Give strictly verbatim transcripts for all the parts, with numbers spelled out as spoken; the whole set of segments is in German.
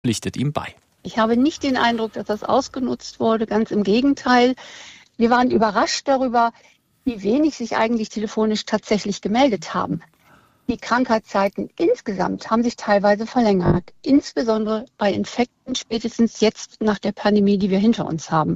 pflichtet ihm bei. Ich habe nicht den Eindruck, dass das ausgenutzt wurde, ganz im Gegenteil. Wir waren überrascht darüber, wie wenig sich eigentlich telefonisch tatsächlich gemeldet haben. Die Krankheitszeiten insgesamt haben sich teilweise verlängert, insbesondere bei Infekten, spätestens jetzt nach der Pandemie, die wir hinter uns haben.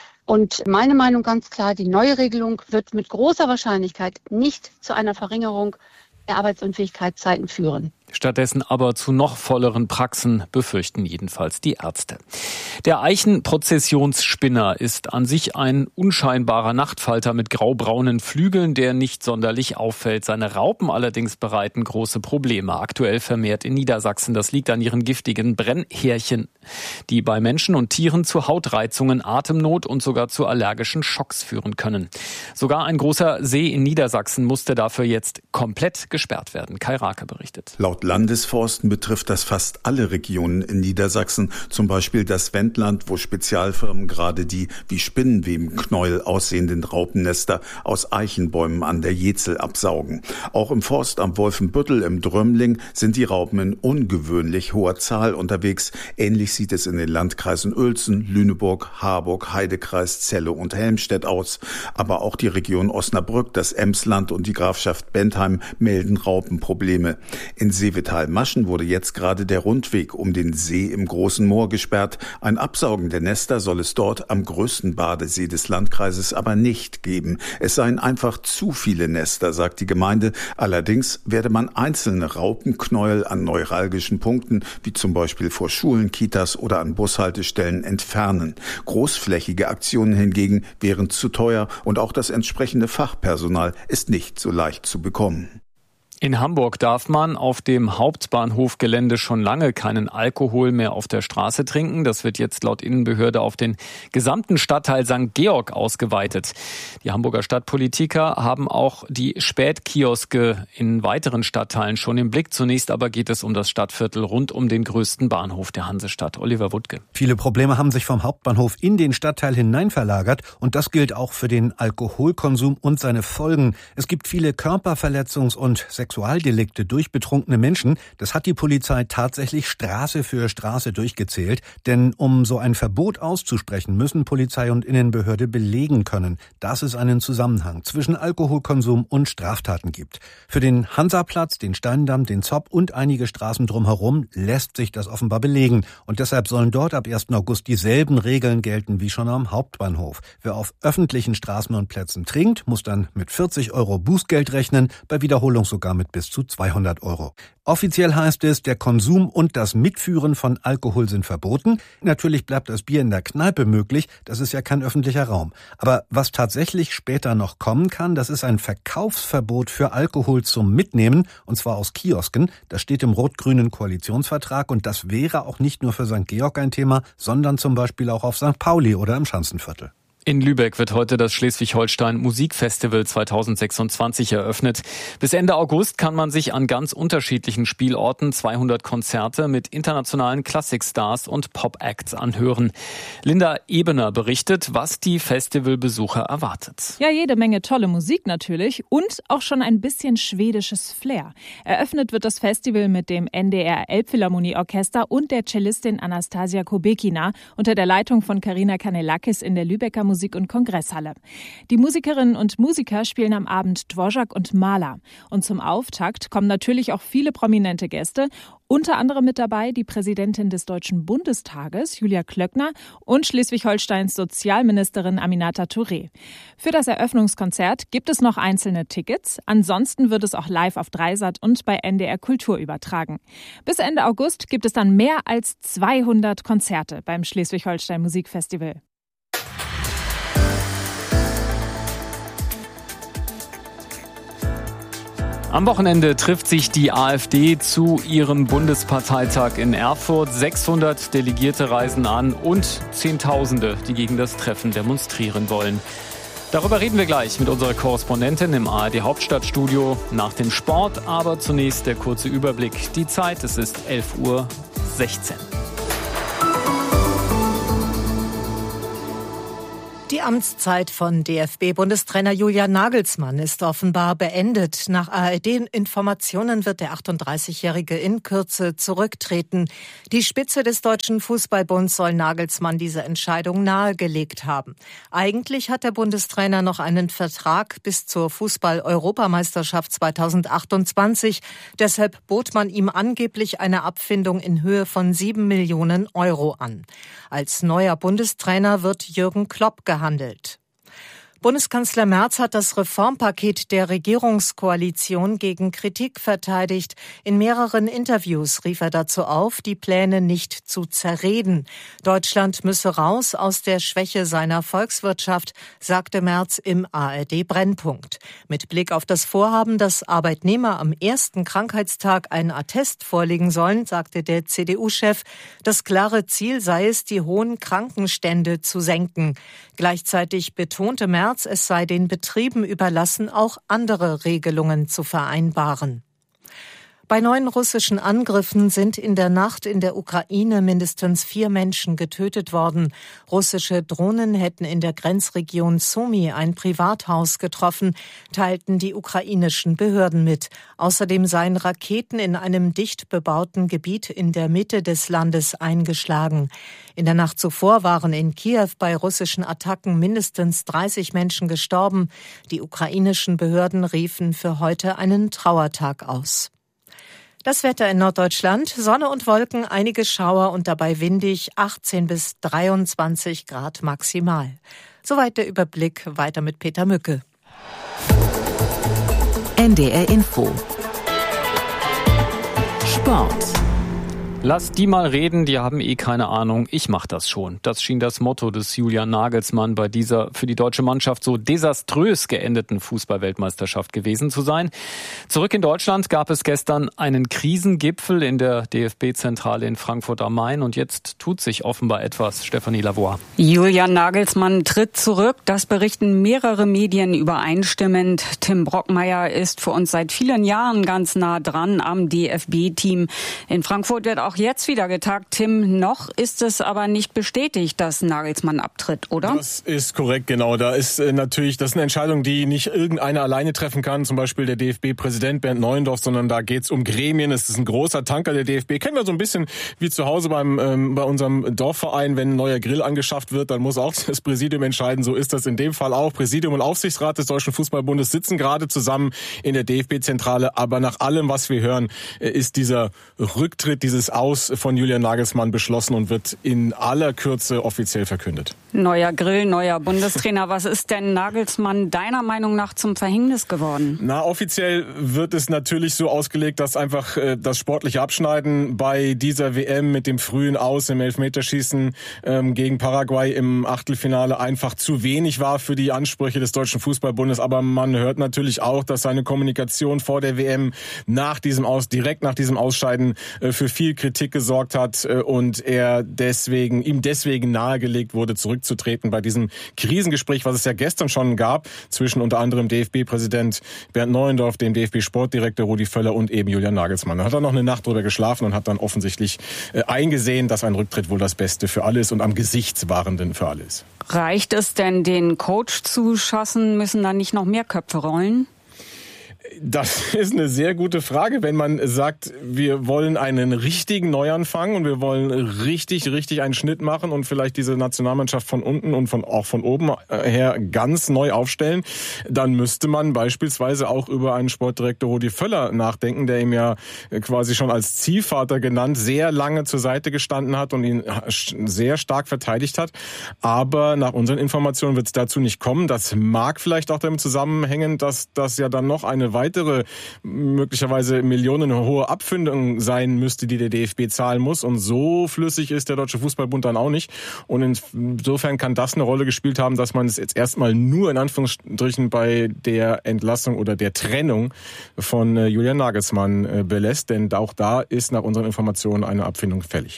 Und meine Meinung ganz klar, die neue Regelung wird mit großer Wahrscheinlichkeit nicht zu einer Verringerung der Arbeitsunfähigkeitszeiten führen. Stattdessen aber zu noch volleren Praxen, befürchten jedenfalls die Ärzte. Der Eichenprozessionsspinner ist an sich ein unscheinbarer Nachtfalter mit graubraunen Flügeln, der nicht sonderlich auffällt. Seine Raupen allerdings bereiten große Probleme. Aktuell vermehrt in Niedersachsen. Das liegt an ihren giftigen Brennhärchen, die bei Menschen und Tieren zu Hautreizungen, Atemnot und sogar zu allergischen Schocks führen können. Sogar ein großer See in Niedersachsen musste dafür jetzt komplett gesperrt werden. Kai Rake berichtet. Laut Landesforsten betrifft das fast alle Regionen in Niedersachsen, zum Beispiel das Wendland, wo Spezialfirmen gerade die wie Spinnenwebenknäuel aussehenden Raupennester aus Eichenbäumen an der Jezel absaugen. Auch im Forst am Wolfenbüttel im Drömling sind die Raupen in ungewöhnlich hoher Zahl unterwegs. Ähnlich sieht es in den Landkreisen Uelzen, Lüneburg, Harburg, Heidekreis, Celle und Helmstedt aus. Aber auch die Region Osnabrück, das Emsland und die Grafschaft Bentheim melden Raupenprobleme. In Seevetal-Maschen wurde jetzt gerade der Rundweg um den See im Großen Moor gesperrt. Ein Absaugen der Nester soll es dort am größten Badesee des Landkreises aber nicht geben. Es seien einfach zu viele Nester, sagt die Gemeinde. Allerdings werde man einzelne Raupenknäuel an neuralgischen Punkten, wie zum Beispiel vor Schulen, Kitas oder an Bushaltestellen, entfernen. Großflächige Aktionen hingegen wären zu teuer und auch das entsprechende Fachpersonal ist nicht so leicht zu bekommen. In Hamburg darf man auf dem Hauptbahnhofgelände schon lange keinen Alkohol mehr auf der Straße trinken. Das wird jetzt laut Innenbehörde auf den gesamten Stadtteil Sankt Georg ausgeweitet. Die Hamburger Stadtpolitiker haben auch die Spätkioske in weiteren Stadtteilen schon im Blick. Zunächst aber geht es um das Stadtviertel rund um den größten Bahnhof der Hansestadt. Oliver Wuttke. Viele Probleme haben sich vom Hauptbahnhof in den Stadtteil hinein verlagert und das gilt auch für den Alkoholkonsum und seine Folgen. Es gibt viele Körperverletzungs- und Sexualdelikte durch betrunkene Menschen. Das hat die Polizei tatsächlich Straße für Straße durchgezählt. Denn um so ein Verbot auszusprechen, müssen Polizei und Innenbehörde belegen können, dass es einen Zusammenhang zwischen Alkoholkonsum und Straftaten gibt. Für den Hansaplatz, den Steindamm, den Zopp und einige Straßen drumherum lässt sich das offenbar belegen. Und deshalb sollen dort ab ersten August dieselben Regeln gelten wie schon am Hauptbahnhof. Wer auf öffentlichen Straßen und Plätzen trinkt, muss dann mit vierzig Euro Bußgeld rechnen, bei Wiederholung sogar mit bis zu zweihundert Euro. Offiziell heißt es, der Konsum und das Mitführen von Alkohol sind verboten. Natürlich bleibt das Bier in der Kneipe möglich, das ist ja kein öffentlicher Raum. Aber was tatsächlich später noch kommen kann, das ist ein Verkaufsverbot für Alkohol zum Mitnehmen, und zwar aus Kiosken. Das steht im rot-grünen Koalitionsvertrag und das wäre auch nicht nur für Sankt Georg ein Thema, sondern zum Beispiel auch auf Sankt Pauli oder im Schanzenviertel. In Lübeck wird heute das Schleswig-Holstein Musikfestival zweitausendsechsundzwanzig eröffnet. Bis Ende August kann man sich an ganz unterschiedlichen Spielorten zweihundert Konzerte mit internationalen Klassikstars und Pop-Acts anhören. Linda Ebener berichtet, was die Festivalbesucher erwartet. Ja, jede Menge tolle Musik natürlich und auch schon ein bisschen schwedisches Flair. Eröffnet wird das Festival mit dem N D R Elbphilharmonieorchester und der Cellistin Anastasia Kobekina unter der Leitung von Carina Kanellakis in der Lübecker Musik- und Kongresshalle. Die Musikerinnen und Musiker spielen am Abend Dvorak und Mahler. Und zum Auftakt kommen natürlich auch viele prominente Gäste, unter anderem mit dabei die Präsidentin des Deutschen Bundestages, Julia Klöckner, und Schleswig-Holsteins Sozialministerin Aminata Touré. Für das Eröffnungskonzert gibt es noch einzelne Tickets. Ansonsten wird es auch live auf Dreisat und bei N D R Kultur übertragen. Bis Ende August gibt es dann mehr als zweihundert Konzerte beim Schleswig-Holstein Musikfestival. Am Wochenende trifft sich die AfD zu ihrem Bundesparteitag in Erfurt. sechshundert Delegierte reisen an und Zehntausende, die gegen das Treffen demonstrieren wollen. Darüber reden wir gleich mit unserer Korrespondentin im A R D Hauptstadtstudio nach dem Sport. Aber zunächst der kurze Überblick. Die Zeit, es ist elf Uhr sechzehn. Die Amtszeit von D F B-Bundestrainer Julian Nagelsmann ist offenbar beendet. Nach A R D-Informationen wird der achtunddreißigjährige in Kürze zurücktreten. Die Spitze des Deutschen Fußballbunds soll Nagelsmann diese Entscheidung nahegelegt haben. Eigentlich hat der Bundestrainer noch einen Vertrag bis zur Fußball-Europameisterschaft zweitausendachtundzwanzig. Deshalb bot man ihm angeblich eine Abfindung in Höhe von sieben Millionen Euro an. Als neuer Bundestrainer wird Jürgen Klopp gehandelt. Handelt. Bundeskanzler Merz hat das Reformpaket der Regierungskoalition gegen Kritik verteidigt. In mehreren Interviews rief er dazu auf, die Pläne nicht zu zerreden. Deutschland müsse raus aus der Schwäche seiner Volkswirtschaft, sagte Merz im A R D-Brennpunkt. Mit Blick auf das Vorhaben, dass Arbeitnehmer am ersten Krankheitstag einen Attest vorlegen sollen, sagte der C D U-Chef, das klare Ziel sei es, die hohen Krankenstände zu senken. Gleichzeitig betonte Merz, es sei den Betrieben überlassen, auch andere Regelungen zu vereinbaren. Bei neuen russischen Angriffen sind in der Nacht in der Ukraine mindestens vier Menschen getötet worden. Russische Drohnen hätten in der Grenzregion Sumy ein Privathaus getroffen, teilten die ukrainischen Behörden mit. Außerdem seien Raketen in einem dicht bebauten Gebiet in der Mitte des Landes eingeschlagen. In der Nacht zuvor waren in Kiew bei russischen Attacken mindestens dreißig Menschen gestorben. Die ukrainischen Behörden riefen für heute einen Trauertag aus. Das Wetter in Norddeutschland, Sonne und Wolken, einige Schauer und dabei windig, achtzehn bis dreiundzwanzig Grad maximal. Soweit der Überblick, weiter mit Peter Mücke. N D R Info. Sport. Lass die mal reden, die haben eh keine Ahnung, ich mach das schon. Das schien das Motto des Julian Nagelsmann bei dieser für die deutsche Mannschaft so desaströs geendeten Fußball-Weltmeisterschaft gewesen zu sein. Zurück in Deutschland gab es gestern einen Krisengipfel in der D F B-Zentrale in Frankfurt am Main und jetzt tut sich offenbar etwas. Stefanie Lavoie. Julian Nagelsmann tritt zurück, das berichten mehrere Medien übereinstimmend. Tim Brockmeier ist für uns seit vielen Jahren ganz nah dran am D F B-Team. In Frankfurt wird auch Auch jetzt wieder getagt, Tim. Noch ist es aber nicht bestätigt, dass Nagelsmann abtritt, oder? Das ist korrekt, genau. Da ist äh, natürlich, das ist eine Entscheidung, die nicht irgendeiner alleine treffen kann, zum Beispiel der D F B-Präsident Bernd Neuendorf, sondern da geht es um Gremien. Es ist ein großer Tanker der D F B. Kennen wir so ein bisschen wie zu Hause beim ähm, bei unserem Dorfverein, wenn ein neuer Grill angeschafft wird, dann muss auch das Präsidium entscheiden. So ist das in dem Fall auch. Präsidium und Aufsichtsrat des Deutschen Fußballbundes sitzen gerade zusammen in der D F B-Zentrale. Aber nach allem, was wir hören, äh, ist dieser Rücktritt, dieses Aus von Julian Nagelsmann beschlossen und wird in aller Kürze offiziell verkündet. Neuer Grill, neuer Bundestrainer. Was ist denn Nagelsmann deiner Meinung nach zum Verhängnis geworden? Na, offiziell wird es natürlich so ausgelegt, dass einfach äh, das sportliche Abschneiden bei dieser W M mit dem frühen Aus im Elfmeterschießen ähm, gegen Paraguay im Achtelfinale einfach zu wenig war für die Ansprüche des Deutschen Fußballbundes. Aber man hört natürlich auch, dass seine Kommunikation vor der W M nach diesem Aus, direkt nach diesem Ausscheiden äh, für viel Kritik gesorgt hat äh, und er deswegen, ihm deswegen nahegelegt wurde, zurückzutreten bei diesem Krisengespräch, was es ja gestern schon gab, zwischen unter anderem D F B-Präsident Bernd Neuendorf, dem D F B-Sportdirektor Rudi Völler und eben Julian Nagelsmann. Da hat er noch eine Nacht drüber geschlafen und hat dann offensichtlich äh, eingesehen, dass ein Rücktritt wohl das Beste für alle ist und am Gesichtswahrenden für alle ist. Reicht es denn, den Coach zu schossen? Müssen da nicht noch mehr Köpfe rollen? Das ist eine sehr gute Frage, wenn man sagt, wir wollen einen richtigen Neuanfang und wir wollen richtig, richtig einen Schnitt machen und vielleicht diese Nationalmannschaft von unten und von auch von oben her ganz neu aufstellen, dann müsste man beispielsweise auch über einen Sportdirektor Rudi Völler nachdenken, der ihm ja quasi schon als Ziehvater genannt sehr lange zur Seite gestanden hat und ihn sehr stark verteidigt hat. Aber nach unseren Informationen wird es dazu nicht kommen. Das mag vielleicht auch damit zusammenhängen, dass das ja dann noch eine weitere, möglicherweise millionenhohe Abfindung sein müsste, die der D F B zahlen muss. Und so flüssig ist der Deutsche Fußballbund dann auch nicht. Und insofern kann das eine Rolle gespielt haben, dass man es jetzt erstmal nur in Anführungsstrichen bei der Entlassung oder der Trennung von Julian Nagelsmann belässt. Denn auch da ist nach unseren Informationen eine Abfindung fällig.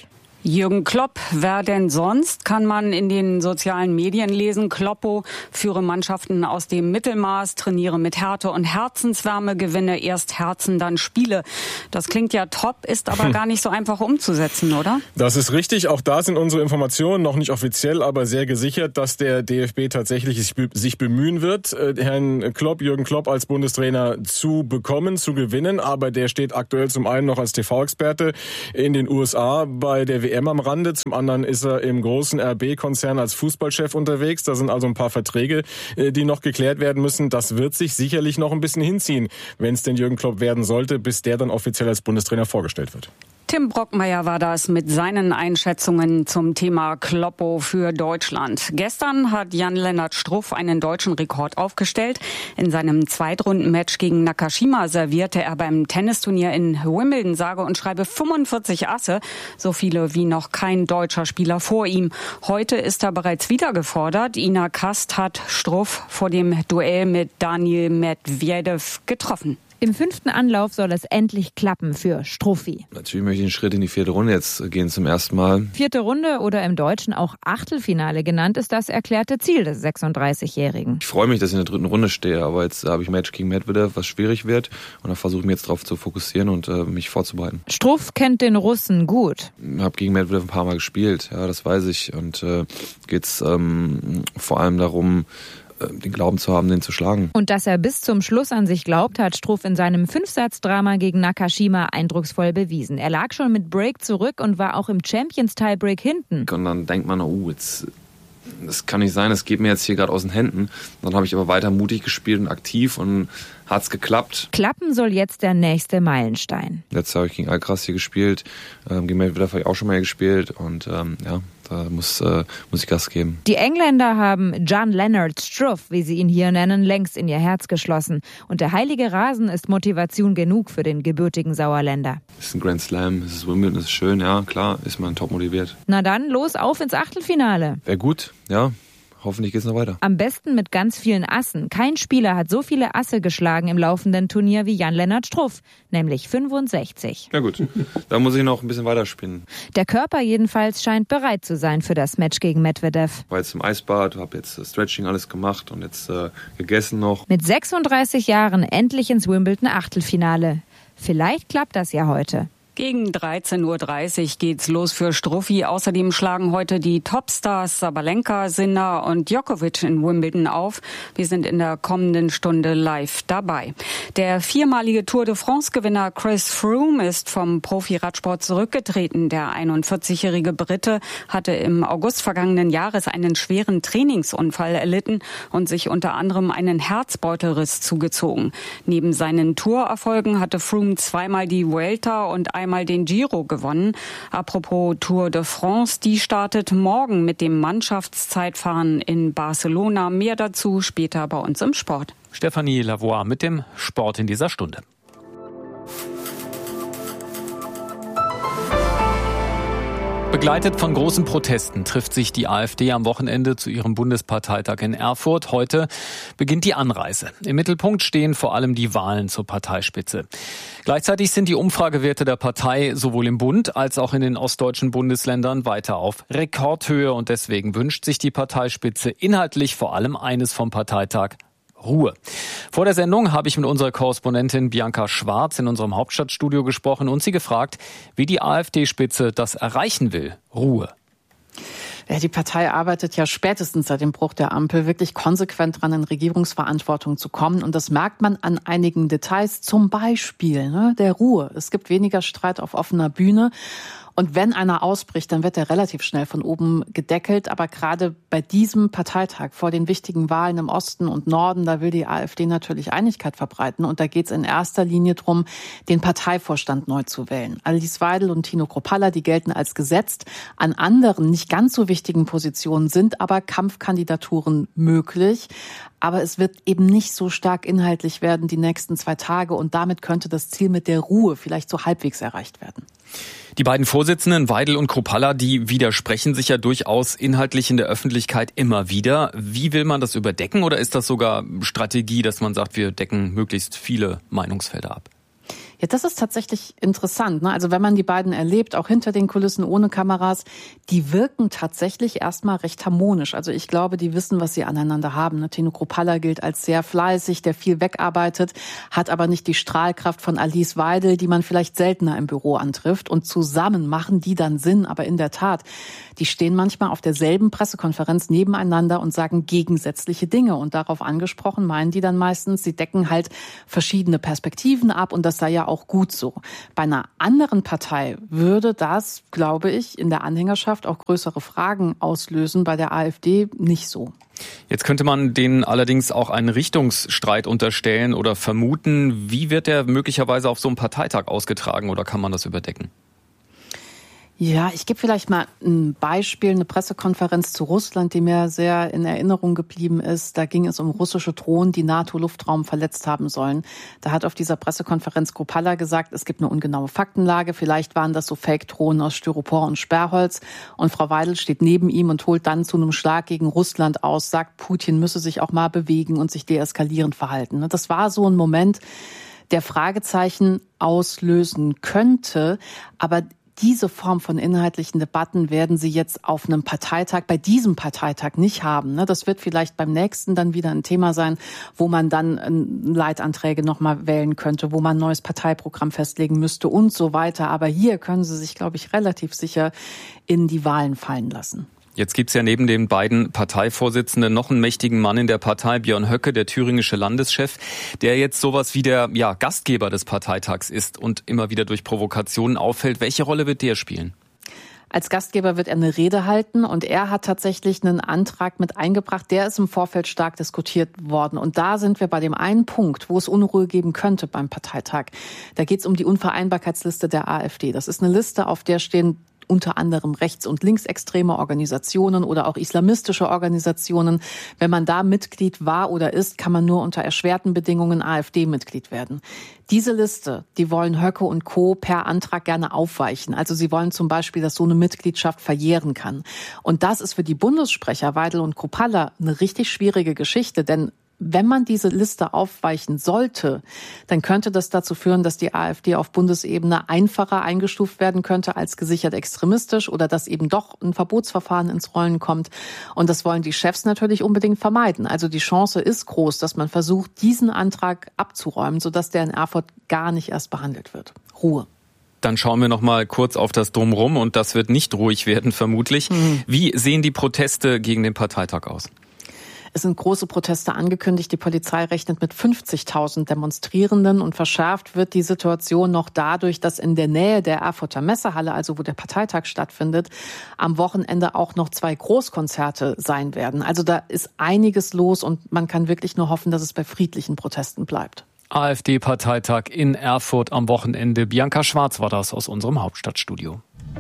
Jürgen Klopp, wer denn sonst, kann man in den sozialen Medien lesen. Kloppo führe Mannschaften aus dem Mittelmaß, trainiere mit Härte und Herzenswärme, gewinne erst Herzen, dann Spiele. Das klingt ja top, ist aber gar nicht so einfach umzusetzen, oder? Das ist richtig. Auch da sind unsere Informationen noch nicht offiziell, aber sehr gesichert, dass der D F B tatsächlich sich bemühen wird, Herrn Klopp, Jürgen Klopp als Bundestrainer zu bekommen, zu gewinnen. Aber der steht aktuell zum einen noch als T V-Experte in den U S A bei der W M am Rande. Zum anderen ist er im großen R B-Konzern als Fußballchef unterwegs. Da sind also ein paar Verträge, die noch geklärt werden müssen. Das wird sich sicherlich noch ein bisschen hinziehen, wenn es denn Jürgen Klopp werden sollte, bis der dann offiziell als Bundestrainer vorgestellt wird. Tim Brockmeier war das mit seinen Einschätzungen zum Thema Kloppo für Deutschland. Gestern hat Jan-Lennart Struff einen deutschen Rekord aufgestellt. In seinem Zweitrundenmatch gegen Nakashima servierte er beim Tennisturnier in Wimbledon sage und schreibe fünfundvierzig Asse, so viele wie noch kein deutscher Spieler vor ihm. Heute ist er bereits wieder gefordert. Ina Kast hat Struff vor dem Duell mit Daniil Medvedev getroffen. Im fünften Anlauf soll es endlich klappen für Struffi. Natürlich möchte ich einen Schritt in die vierte Runde jetzt gehen zum ersten Mal. Vierte Runde oder im Deutschen auch Achtelfinale genannt ist das erklärte Ziel des sechsunddreißigjährigen. Ich freue mich, dass ich in der dritten Runde stehe, aber jetzt habe ich ein Match gegen Medvedev, was schwierig wird. Und da versuche ich mich jetzt darauf zu fokussieren und äh, mich vorzubereiten. Struff kennt den Russen gut. Ich habe gegen Medvedev ein paar Mal gespielt, ja, das weiß ich. Und äh, geht es ähm, vor allem darum, den Glauben zu haben, den zu schlagen. Und dass er bis zum Schluss an sich glaubt, hat Struff in seinem Fünfsatz-Drama gegen Nakashima eindrucksvoll bewiesen. Er lag schon mit Break zurück und war auch im Champions-Tiebreak hinten. Und dann denkt man, oh, jetzt, das kann nicht sein, es geht mir jetzt hier gerade aus den Händen. Dann habe ich aber weiter mutig gespielt und aktiv und hat's geklappt. Klappen soll jetzt der nächste Meilenstein. Letztes Jahr habe ich gegen Alcaraz hier gespielt, ähm, gegen Medvedev habe ich auch schon mal hier gespielt und ähm, ja, da muss, äh, muss ich Gas geben. Die Engländer haben Jan-Lennart Struff, wie sie ihn hier nennen, längst in ihr Herz geschlossen. Und der heilige Rasen ist Motivation genug für den gebürtigen Sauerländer. Es ist ein Grand Slam, es ist Wimbledon, es ist schön, ja, klar, ist man top motiviert. Na dann, los auf ins Achtelfinale. Wäre gut, ja. Hoffentlich geht's noch weiter. Am besten mit ganz vielen Assen. Kein Spieler hat so viele Asse geschlagen im laufenden Turnier wie Jan-Lennart Struff, nämlich fünfundsechzig. Ja gut, da muss ich noch ein bisschen weiterspinnen. Der Körper jedenfalls scheint bereit zu sein für das Match gegen Medvedev. Ich war jetzt im Eisbad, habe jetzt Stretching alles gemacht und jetzt äh, gegessen noch. Mit sechsunddreißig Jahren endlich ins Wimbledon Achtelfinale. Vielleicht klappt das ja heute. Gegen dreizehn Uhr dreißig geht's los für Struffi. Außerdem schlagen heute die Topstars Sabalenka, Sinner und Djokovic in Wimbledon auf. Wir sind in der kommenden Stunde live dabei. Der viermalige Tour de France-Gewinner Chris Froome ist vom Profi-Radsport zurückgetreten. Der einundvierzigjährige Brite hatte im August vergangenen Jahres einen schweren Trainingsunfall erlitten und sich unter anderem einen Herzbeutelriss zugezogen. Neben seinen Tourerfolgen hatte Froome zweimal die Vuelta und einmal den Giro gewonnen. Apropos Tour de France, die startet morgen mit dem Mannschaftszeitfahren in Barcelona. Mehr dazu später bei uns im Sport. Stefanie Lavoie mit dem Sport in dieser Stunde. Begleitet von großen Protesten trifft sich die AfD am Wochenende zu ihrem Bundesparteitag in Erfurt. Heute beginnt die Anreise. Im Mittelpunkt stehen vor allem die Wahlen zur Parteispitze. Gleichzeitig sind die Umfragewerte der Partei sowohl im Bund als auch in den ostdeutschen Bundesländern weiter auf Rekordhöhe. Und deswegen wünscht sich die Parteispitze inhaltlich vor allem eines vom Parteitag: Ruhe. Vor der Sendung habe ich mit unserer Korrespondentin Bianca Schwarz in unserem Hauptstadtstudio gesprochen und sie gefragt, wie die AfD-Spitze das erreichen will. Ruhe. Ja, die Partei arbeitet ja spätestens seit dem Bruch der Ampel wirklich konsequent dran, in Regierungsverantwortung zu kommen. Und das merkt man an einigen Details, zum Beispiel ne, der Ruhe. Es gibt weniger Streit auf offener Bühne. Und wenn einer ausbricht, dann wird er relativ schnell von oben gedeckelt. Aber gerade bei diesem Parteitag vor den wichtigen Wahlen im Osten und Norden, da will die AfD natürlich Einigkeit verbreiten. Und da geht es in erster Linie darum, den Parteivorstand neu zu wählen. Alice Weidel und Tino Kruppalla, die gelten als gesetzt. An anderen, nicht ganz so wichtigen Positionen sind aber Kampfkandidaturen möglich. Aber es wird eben nicht so stark inhaltlich werden die nächsten zwei Tage. Und damit könnte das Ziel mit der Ruhe vielleicht so halbwegs erreicht werden. Die beiden Vorsitzenden, Weidel und Kruppalla, die widersprechen sich ja durchaus inhaltlich in der Öffentlichkeit immer wieder. Wie will man das überdecken oder ist das sogar Strategie, dass man sagt, wir decken möglichst viele Meinungsfelder ab? Ja, das ist tatsächlich interessant, ne? Also wenn man die beiden erlebt, auch hinter den Kulissen ohne Kameras, die wirken tatsächlich erstmal recht harmonisch. Also ich glaube, die wissen, was sie aneinander haben. Ne? Tino Kruppalla gilt als sehr fleißig, der viel wegarbeitet, hat aber nicht die Strahlkraft von Alice Weidel, die man vielleicht seltener im Büro antrifft. Und zusammen machen die dann Sinn. Aber in der Tat, die stehen manchmal auf derselben Pressekonferenz nebeneinander und sagen gegensätzliche Dinge. Und darauf angesprochen meinen die dann meistens, sie decken halt verschiedene Perspektiven ab und das sei ja auch gut so. Bei einer anderen Partei würde das, glaube ich, in der Anhängerschaft auch größere Fragen auslösen. Bei der AfD nicht so. Jetzt könnte man denen allerdings auch einen Richtungsstreit unterstellen oder vermuten. Wie wird der möglicherweise auf so einem Parteitag ausgetragen oder kann man das überdecken? Ja, ich gebe vielleicht mal ein Beispiel, eine Pressekonferenz zu Russland, die mir sehr in Erinnerung geblieben ist. Da ging es um russische Drohnen, die NATO-Luftraum verletzt haben sollen. Da hat auf dieser Pressekonferenz Kruppalla gesagt, es gibt eine ungenaue Faktenlage. Vielleicht waren das so Fake-Drohnen aus Styropor und Sperrholz. Und Frau Weidel steht neben ihm und holt dann zu einem Schlag gegen Russland aus, sagt, Putin müsse sich auch mal bewegen und sich deeskalierend verhalten. Das war so ein Moment, der Fragezeichen auslösen könnte, aber diese Form von inhaltlichen Debatten werden Sie jetzt auf einem Parteitag, bei diesem Parteitag nicht haben. Das wird vielleicht beim nächsten dann wieder ein Thema sein, wo man dann Leitanträge nochmal wählen könnte, wo man ein neues Parteiprogramm festlegen müsste und so weiter. Aber hier können Sie sich, glaube ich, relativ sicher in die Wahlen fallen lassen. Jetzt gibt's ja neben den beiden Parteivorsitzenden noch einen mächtigen Mann in der Partei, Björn Höcke, der thüringische Landeschef, der jetzt sowas wie der ja, Gastgeber des Parteitags ist und immer wieder durch Provokationen auffällt. Welche Rolle wird der spielen? Als Gastgeber wird er eine Rede halten und er hat tatsächlich einen Antrag mit eingebracht, der ist im Vorfeld stark diskutiert worden. Und da sind wir bei dem einen Punkt, wo es Unruhe geben könnte beim Parteitag. Da geht es um die Unvereinbarkeitsliste der AfD. Das ist eine Liste, auf der stehen unter anderem rechts- und linksextreme Organisationen oder auch islamistische Organisationen. Wenn man da Mitglied war oder ist, kann man nur unter erschwerten Bedingungen AfD-Mitglied werden. Diese Liste, die wollen Höcke und Co. per Antrag gerne aufweichen. Also sie wollen zum Beispiel, dass so eine Mitgliedschaft verjähren kann. Und das ist für die Bundessprecher Weidel und Kruppalla eine richtig schwierige Geschichte, denn wenn man diese Liste aufweichen sollte, dann könnte das dazu führen, dass die AfD auf Bundesebene einfacher eingestuft werden könnte als gesichert extremistisch oder dass eben doch ein Verbotsverfahren ins Rollen kommt. Und das wollen die Chefs natürlich unbedingt vermeiden. Also die Chance ist groß, dass man versucht, diesen Antrag abzuräumen, sodass der in Erfurt gar nicht erst behandelt wird. Ruhe. Dann schauen wir noch mal kurz auf das Drumherum und das wird nicht ruhig werden, vermutlich. Mhm. Wie sehen die Proteste gegen den Parteitag aus? Es sind große Proteste angekündigt. Die Polizei rechnet mit fünfzigtausend Demonstrierenden und verschärft wird die Situation noch dadurch, dass in der Nähe der Erfurter Messehalle, also wo der Parteitag stattfindet, am Wochenende auch noch zwei Großkonzerte sein werden. Also da ist einiges los und man kann wirklich nur hoffen, dass es bei friedlichen Protesten bleibt. AfD-Parteitag in Erfurt am Wochenende. Bianca Schwarz war das aus unserem Hauptstadtstudio.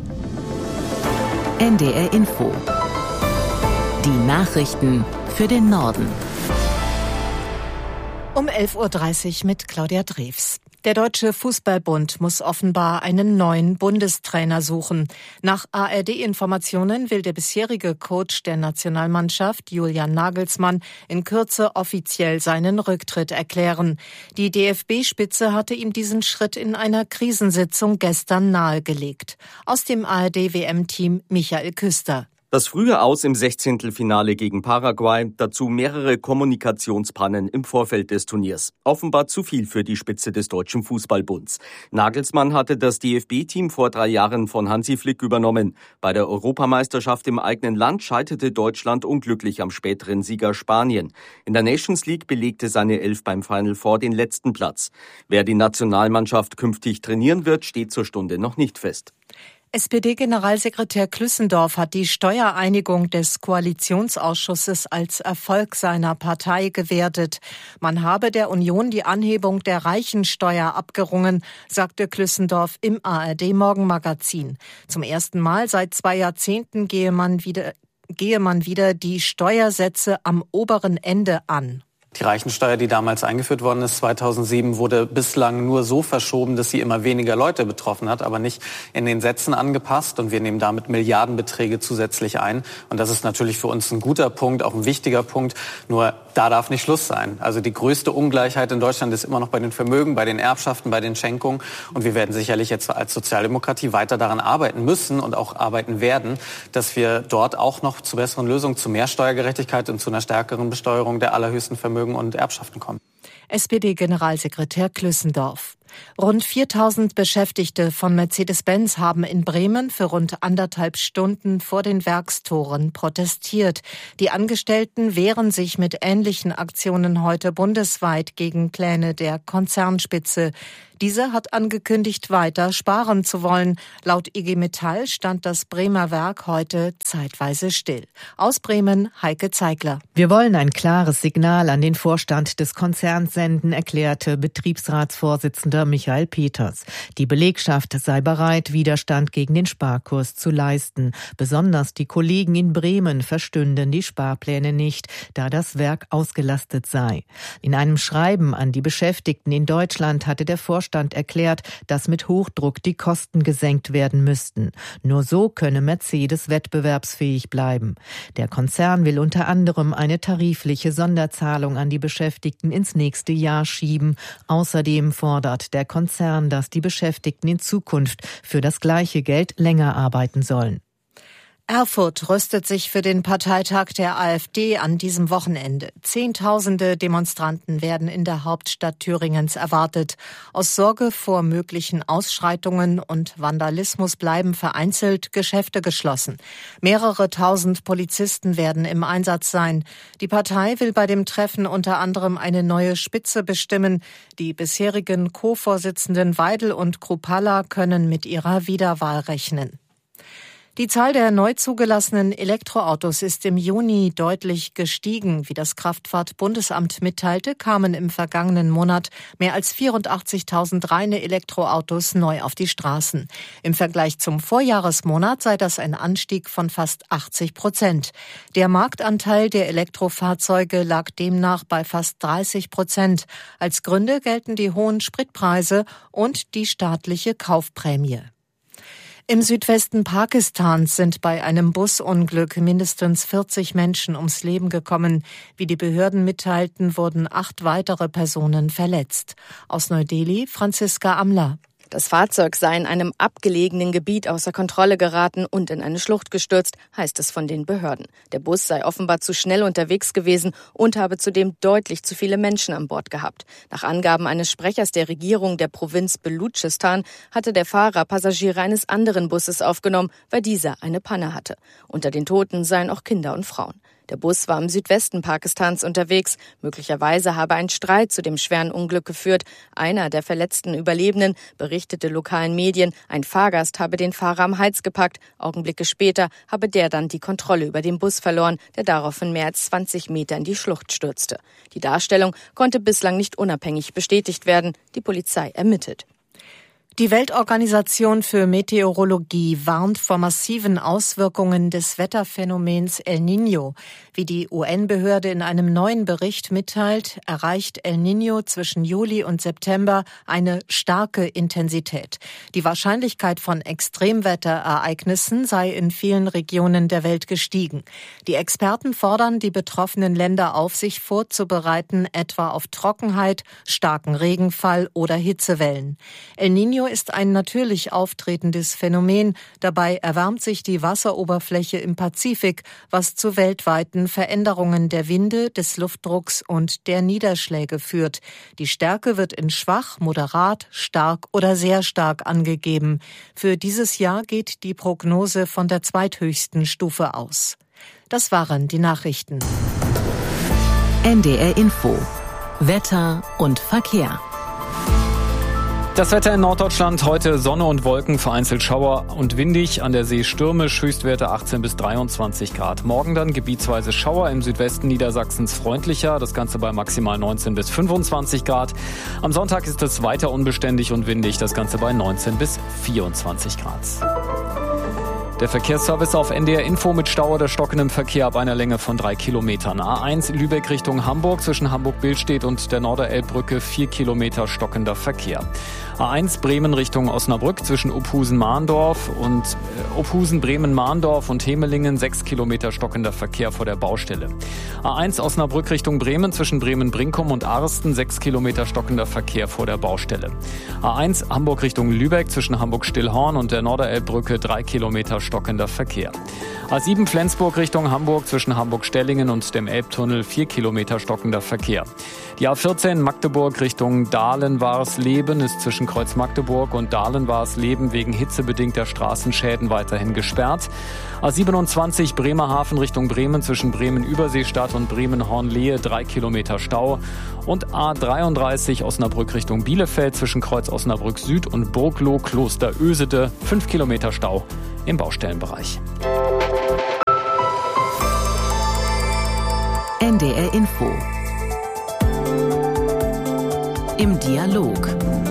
N D R Info. Die Nachrichten für den Norden. Um elf Uhr dreißig mit Claudia Drews. Der Deutsche Fußballbund muss offenbar einen neuen Bundestrainer suchen. Nach A R D-Informationen will der bisherige Coach der Nationalmannschaft, Julian Nagelsmann, in Kürze offiziell seinen Rücktritt erklären. Die D F B-Spitze hatte ihm diesen Schritt in einer Krisensitzung gestern nahegelegt. Aus dem A R D-W M-Team Michael Küster. Das frühe Aus im Sechzehntelfinale gegen Paraguay, dazu mehrere Kommunikationspannen im Vorfeld des Turniers. Offenbar zu viel für die Spitze des Deutschen Fußballbunds. Nagelsmann hatte das D F B-Team vor drei Jahren von Hansi Flick übernommen. Bei der Europameisterschaft im eigenen Land scheiterte Deutschland unglücklich am späteren Sieger Spanien. In der Nations League belegte seine Elf beim Final Four den letzten Platz. Wer die Nationalmannschaft künftig trainieren wird, steht zur Stunde noch nicht fest. S P D-Generalsekretär Klüssendorf hat die Steuereinigung des Koalitionsausschusses als Erfolg seiner Partei gewertet. Man habe der Union die Anhebung der Reichensteuer abgerungen, sagte Klüssendorf im A R D-Morgenmagazin. Zum ersten Mal seit zwei Jahrzehnten gehe man wieder, gehe man wieder die Steuersätze am oberen Ende an. Die Reichensteuer, die damals eingeführt worden ist, zweitausendsieben, wurde bislang nur so verschoben, dass sie immer weniger Leute betroffen hat, aber nicht in den Sätzen angepasst. Und wir nehmen damit Milliardenbeträge zusätzlich ein. Und das ist natürlich für uns ein guter Punkt, auch ein wichtiger Punkt. Nur da darf nicht Schluss sein. Also die größte Ungleichheit in Deutschland ist immer noch bei den Vermögen, bei den Erbschaften, bei den Schenkungen. Und wir werden sicherlich jetzt als Sozialdemokratie weiter daran arbeiten müssen und auch arbeiten werden, dass wir dort auch noch zu besseren Lösungen, zu mehr Steuergerechtigkeit und zu einer stärkeren Besteuerung der allerhöchsten Vermögen und Erbschaften kommen. S P D-Generalsekretär Klüssendorf. Rund viertausend Beschäftigte von Mercedes-Benz haben in Bremen für rund anderthalb Stunden vor den Werkstoren protestiert. Die Angestellten wehren sich mit ähnlichen Aktionen heute bundesweit gegen Pläne der Konzernspitze. Diese hat angekündigt, weiter sparen zu wollen. Laut I G Metall stand das Bremer Werk heute zeitweise still. Aus Bremen, Heike Zeigler. Wir wollen ein klares Signal an den Vorstand des Konzerns senden, erklärte Betriebsratsvorsitzender Michael Peters. Die Belegschaft sei bereit, Widerstand gegen den Sparkurs zu leisten. Besonders die Kollegen in Bremen verstünden die Sparpläne nicht, da das Werk ausgelastet sei. In einem Schreiben an die Beschäftigten in Deutschland hatte der Vorstand erklärt, dass mit Hochdruck die Kosten gesenkt werden müssten. Nur so könne Mercedes wettbewerbsfähig bleiben. Der Konzern will unter anderem eine tarifliche Sonderzahlung an die Beschäftigten ins nächste Jahr schieben. Außerdem fordert der Konzern, dass die Beschäftigten in Zukunft für das gleiche Geld länger arbeiten sollen. Erfurt rüstet sich für den Parteitag der AfD an diesem Wochenende. Zehntausende Demonstranten werden in der Hauptstadt Thüringens erwartet. Aus Sorge vor möglichen Ausschreitungen und Vandalismus bleiben vereinzelt Geschäfte geschlossen. Mehrere tausend Polizisten werden im Einsatz sein. Die Partei will bei dem Treffen unter anderem eine neue Spitze bestimmen. Die bisherigen Co-Vorsitzenden Weidel und Kruppalla können mit ihrer Wiederwahl rechnen. Die Zahl der neu zugelassenen Elektroautos ist im Juni deutlich gestiegen. Wie das Kraftfahrtbundesamt mitteilte, kamen im vergangenen Monat mehr als vierundachtzigtausend reine Elektroautos neu auf die Straßen. Im Vergleich zum Vorjahresmonat sei das ein Anstieg von fast achtzig Prozent. Der Marktanteil der Elektrofahrzeuge lag demnach bei fast dreißig Prozent. Als Gründe gelten die hohen Spritpreise und die staatliche Kaufprämie. Im Südwesten Pakistans sind bei einem Busunglück mindestens vierzig Menschen ums Leben gekommen. Wie die Behörden mitteilten, wurden acht weitere Personen verletzt. Aus Neu-Delhi, Franziska Amler. Das Fahrzeug sei in einem abgelegenen Gebiet außer Kontrolle geraten und in eine Schlucht gestürzt, heißt es von den Behörden. Der Bus sei offenbar zu schnell unterwegs gewesen und habe zudem deutlich zu viele Menschen an Bord gehabt. Nach Angaben eines Sprechers der Regierung der Provinz Belutschistan hatte der Fahrer Passagiere eines anderen Busses aufgenommen, weil dieser eine Panne hatte. Unter den Toten seien auch Kinder und Frauen. Der Bus war im Südwesten Pakistans unterwegs. Möglicherweise habe ein Streit zu dem schweren Unglück geführt. Einer der verletzten Überlebenden berichtete lokalen Medien, ein Fahrgast habe den Fahrer am Hals gepackt. Augenblicke später habe der dann die Kontrolle über den Bus verloren, der daraufhin mehr als zwanzig Meter in die Schlucht stürzte. Die Darstellung konnte bislang nicht unabhängig bestätigt werden. Die Polizei ermittelt. Die Weltorganisation für Meteorologie warnt vor massiven Auswirkungen des Wetterphänomens El Niño. Wie die U N-Behörde in einem neuen Bericht mitteilt, erreicht El Niño zwischen Juli und September eine starke Intensität. Die Wahrscheinlichkeit von Extremwetterereignissen sei in vielen Regionen der Welt gestiegen. Die Experten fordern die betroffenen Länder auf, sich vorzubereiten, etwa auf Trockenheit, starken Regenfall oder Hitzewellen. El Niño ist ein natürlich auftretendes Phänomen. Dabei erwärmt sich die Wasseroberfläche im Pazifik, was zu weltweiten Veränderungen der Winde, des Luftdrucks und der Niederschläge führt. Die Stärke wird in schwach, moderat, stark oder sehr stark angegeben. Für dieses Jahr geht die Prognose von der zweithöchsten Stufe aus. Das waren die Nachrichten. N D R Info. Wetter und Verkehr. Das Wetter in Norddeutschland heute Sonne und Wolken, vereinzelt Schauer und windig, an der See stürmisch, Höchstwerte achtzehn bis dreiundzwanzig Grad. Morgen dann gebietsweise Schauer, im Südwesten Niedersachsens freundlicher, das Ganze bei maximal neunzehn bis fünfundzwanzig Grad. Am Sonntag ist es weiter unbeständig und windig, das Ganze bei neunzehn bis vierundzwanzig Grad. Der Verkehrsservice auf N D R Info mit Stau oder stockendem Verkehr ab einer Länge von drei Kilometern. A eins Lübeck Richtung Hamburg zwischen Hamburg-Billstedt und der Norderelbbrücke vier Kilometer stockender Verkehr. A eins Bremen Richtung Osnabrück zwischen Ophusen-Mahndorf und äh, Ophusen-Bremen-Mahndorf und Hemelingen sechs Kilometer stockender Verkehr vor der Baustelle. A eins Osnabrück Richtung Bremen zwischen Bremen-Brinkum und Arsten sechs Kilometer stockender Verkehr vor der Baustelle. A eins Hamburg Richtung Lübeck zwischen Hamburg-Stillhorn und der Norderelbbrücke drei Kilometer stockender Verkehr. A sieben Flensburg Richtung Hamburg zwischen Hamburg-Stellingen und dem Elbtunnel vier Kilometer stockender Verkehr. Die A vierzehn Magdeburg Richtung Dahlen-Warsleben ist zwischen Kreuz Magdeburg und Dahlen-Warsleben wegen hitzebedingter Straßenschäden weiterhin gesperrt. A siebenundzwanzig Bremerhaven Richtung Bremen zwischen Bremen-Überseestadt und Bremen-Hornlehe drei Kilometer Stau. Und A dreiunddreißig Osnabrück Richtung Bielefeld zwischen Kreuz Osnabrück Süd und Burgloh-Kloster-Ösede fünf Kilometer Stau im Baustellenbereich. N D R Info. Im Dialog.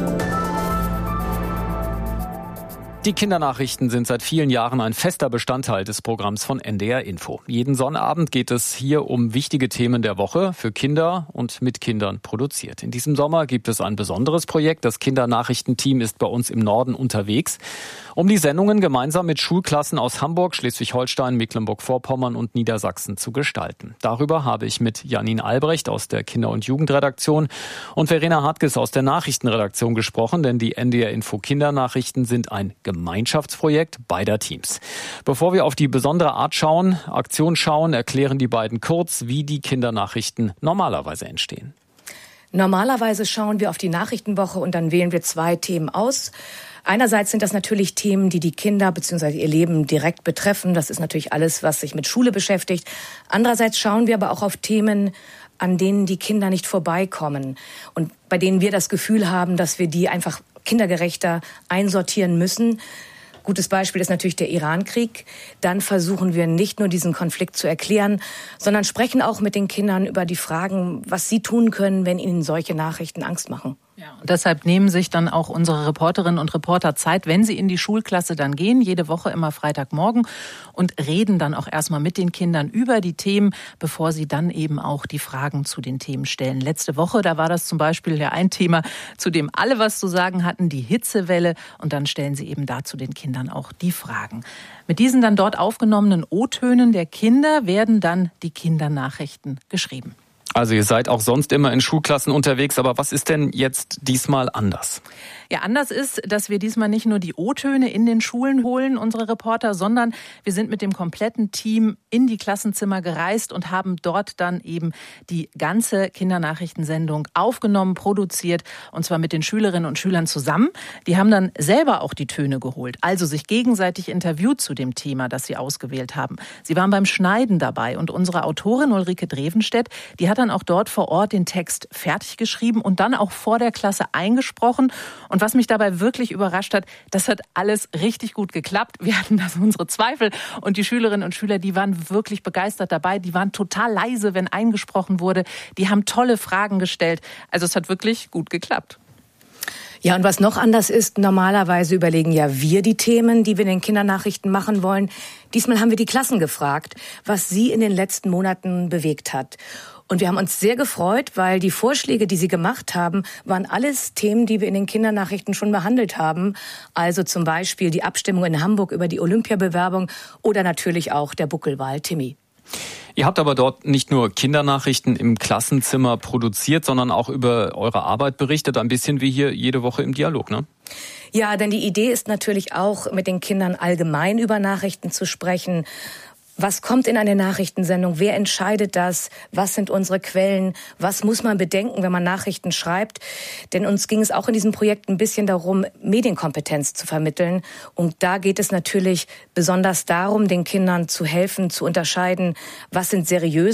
Die Kindernachrichten sind seit vielen Jahren ein fester Bestandteil des Programms von N D R Info. Jeden Sonnabend geht es hier um wichtige Themen der Woche, für Kinder und mit Kindern produziert. In diesem Sommer gibt es ein besonderes Projekt. Das Kindernachrichtenteam ist bei uns im Norden unterwegs, um die Sendungen gemeinsam mit Schulklassen aus Hamburg, Schleswig-Holstein, Mecklenburg-Vorpommern und Niedersachsen zu gestalten. Darüber habe ich mit Janine Albrecht aus der Kinder- und Jugendredaktion und Verena Hartges aus der Nachrichtenredaktion gesprochen, denn die N D R Info Kindernachrichten sind ein Gemeinschaftsprojekt beider Teams. Bevor wir auf die besondere Art schauen, Aktion schauen, erklären die beiden kurz, wie die Kindernachrichten normalerweise entstehen. Normalerweise schauen wir auf die Nachrichtenwoche und dann wählen wir zwei Themen aus. Einerseits sind das natürlich Themen, die die Kinder bzw. ihr Leben direkt betreffen. Das ist natürlich alles, was sich mit Schule beschäftigt. Andererseits schauen wir aber auch auf Themen, an denen die Kinder nicht vorbeikommen und bei denen wir das Gefühl haben, dass wir die einfach kindergerechter einsortieren müssen. Gutes Beispiel ist natürlich der Iran-Krieg. Dann versuchen wir nicht nur diesen Konflikt zu erklären, sondern sprechen auch mit den Kindern über die Fragen, was sie tun können, wenn ihnen solche Nachrichten Angst machen. Ja, und deshalb nehmen sich dann auch unsere Reporterinnen und Reporter Zeit, wenn sie in die Schulklasse dann gehen, jede Woche immer Freitagmorgen, und reden dann auch erstmal mit den Kindern über die Themen, bevor sie dann eben auch die Fragen zu den Themen stellen. Letzte Woche, da war das zum Beispiel ja ein Thema, zu dem alle was zu sagen hatten, die Hitzewelle, und dann stellen sie eben dazu den Kindern auch die Fragen. Mit diesen dann dort aufgenommenen O-Tönen der Kinder werden dann die Kindernachrichten geschrieben. Also ihr seid auch sonst immer in Schulklassen unterwegs, aber was ist denn jetzt diesmal anders? Ja, anders ist, dass wir diesmal nicht nur die O-Töne in den Schulen holen, unsere Reporter, sondern wir sind mit dem kompletten Team in die Klassenzimmer gereist und haben dort dann eben die ganze Kindernachrichtensendung aufgenommen, produziert, und zwar mit den Schülerinnen und Schülern zusammen. Die haben dann selber auch die Töne geholt, also sich gegenseitig interviewt zu dem Thema, das sie ausgewählt haben. Sie waren beim Schneiden dabei und unsere Autorin Ulrike Drevenstedt, die hat dann auch dort vor Ort den Text fertig geschrieben und dann auch vor der Klasse eingesprochen. Und was mich dabei wirklich überrascht hat, das hat alles richtig gut geklappt. Wir hatten da so unsere Zweifel und die Schülerinnen und Schüler, die waren wirklich begeistert dabei. Die waren total leise, wenn eingesprochen wurde. Die haben tolle Fragen gestellt. Also es hat wirklich gut geklappt. Ja, und was noch anders ist, normalerweise überlegen ja wir die Themen, die wir in den Kindernachrichten machen wollen. Diesmal haben wir die Klassen gefragt, was sie in den letzten Monaten bewegt hat. Und wir haben uns sehr gefreut, weil die Vorschläge, die sie gemacht haben, waren alles Themen, die wir in den Kindernachrichten schon behandelt haben. Also zum Beispiel die Abstimmung in Hamburg über die Olympiabewerbung oder natürlich auch der Buckelwal Timmy. Ihr habt aber dort nicht nur Kindernachrichten im Klassenzimmer produziert, sondern auch über eure Arbeit berichtet, ein bisschen wie hier jede Woche im Dialog, ne? Ja, denn die Idee ist natürlich auch, mit den Kindern allgemein über Nachrichten zu sprechen. Was kommt in eine Nachrichtensendung? Wer entscheidet das? Was sind unsere Quellen? Was muss man bedenken, wenn man Nachrichten schreibt? Denn uns ging es auch in diesem Projekt ein bisschen darum, Medienkompetenz zu vermitteln. Und da geht es natürlich besonders darum, den Kindern zu helfen, zu unterscheiden, was sind seriöse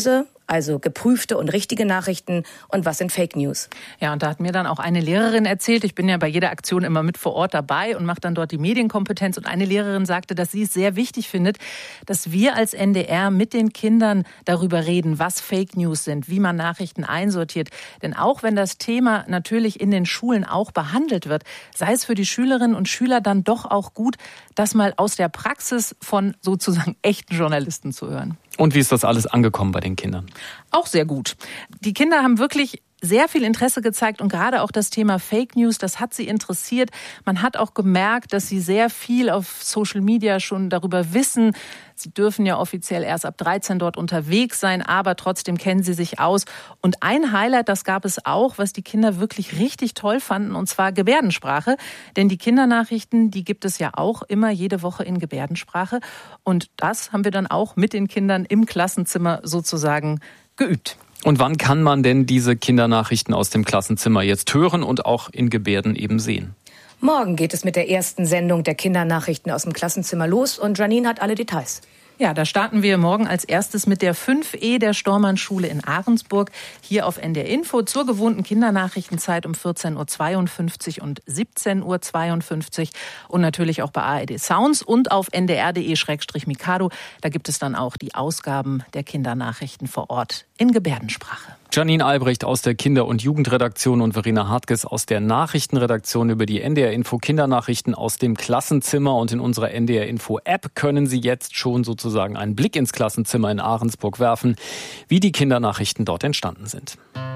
Also geprüfte und richtige Nachrichten und was sind Fake News. Ja, und da hat mir dann auch eine Lehrerin erzählt, ich bin ja bei jeder Aktion immer mit vor Ort dabei und mache dann dort die Medienkompetenz. Und eine Lehrerin sagte, dass sie es sehr wichtig findet, dass wir als N D R mit den Kindern darüber reden, was Fake News sind, wie man Nachrichten einsortiert. Denn auch wenn das Thema natürlich in den Schulen auch behandelt wird, sei es für die Schülerinnen und Schüler dann doch auch gut, das mal aus der Praxis von sozusagen echten Journalisten zu hören. Und wie ist das alles angekommen bei den Kindern? Auch sehr gut. Die Kinder haben wirklich sehr viel Interesse gezeigt und gerade auch das Thema Fake News, das hat sie interessiert. Man hat auch gemerkt, dass sie sehr viel auf Social Media schon darüber wissen. Sie dürfen ja offiziell erst ab dreizehn dort unterwegs sein, aber trotzdem kennen sie sich aus. Und ein Highlight, das gab es auch, was die Kinder wirklich richtig toll fanden, und zwar Gebärdensprache. Denn die Kindernachrichten, die gibt es ja auch immer jede Woche in Gebärdensprache. Und das haben wir dann auch mit den Kindern im Klassenzimmer sozusagen geübt. Und wann kann man denn diese Kindernachrichten aus dem Klassenzimmer jetzt hören und auch in Gebärden eben sehen? Morgen geht es mit der ersten Sendung der Kindernachrichten aus dem Klassenzimmer los und Janine hat alle Details. Ja, da starten wir morgen als erstes mit der fünf E der Stormann-Schule in Ahrensburg. Hier auf N D R Info zur gewohnten Kindernachrichtenzeit um vierzehn Uhr zweiundfünfzig und siebzehn Uhr zweiundfünfzig. Und natürlich auch bei A R D Sounds und auf n d r punkt d e slash mikado. Da gibt es dann auch die Ausgaben der Kindernachrichten vor Ort in Gebärdensprache. Janine Albrecht aus der Kinder- und Jugendredaktion und Verena Hartges aus der Nachrichtenredaktion über die N D R Info Kindernachrichten aus dem Klassenzimmer. Und in unserer N D R Info App können Sie jetzt schon sozusagen einen Blick ins Klassenzimmer in Ahrensburg werfen, wie die Kindernachrichten dort entstanden sind.